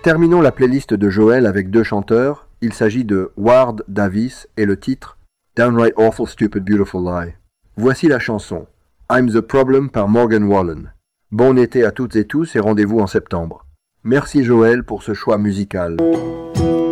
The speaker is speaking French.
Terminons la playlist de Joël avec deux chanteurs. Il s'agit de Ward Davis et le titre Downright Awful Stupid Beautiful Lie. Voici la chanson I'm the Problem par Morgan Wallen. Bon été à toutes et tous et rendez-vous en septembre. Merci Joël pour ce choix musical.